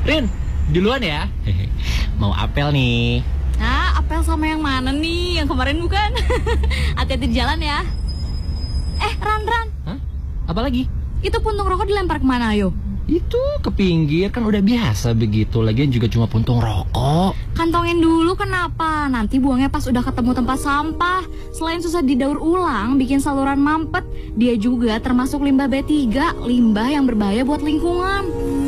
Rin, duluan ya. Mau apel nih. Nah, apel sama yang mana nih? Yang kemarin bukan? Hati-hati di jalan ya. Ran. Hah? Apa lagi? Itu puntung rokok dilempar kemana, ayo? Itu ke pinggir, kan udah biasa begitu. Lagian juga cuma puntung rokok. Kantongin dulu kenapa? Nanti buangnya pas udah ketemu tempat sampah. Selain susah didaur ulang, bikin saluran mampet, dia juga termasuk limbah B3, limbah yang berbahaya buat lingkungan.